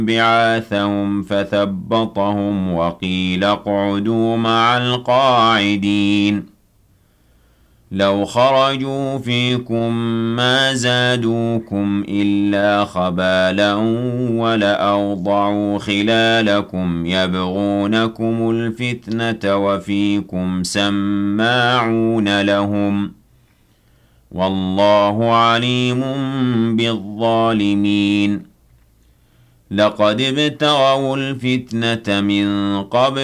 بعاثهم فثبطهم وقيل اقعدوا مع القاعدين لو خرجوا فيكم ما زادوكم إلا خبالا ولأوضعوا خلالكم يبغونكم الفتنة وفيكم سماعون لهم والله عليم بالظالمين لقد ابتغوا الفتنة من قبل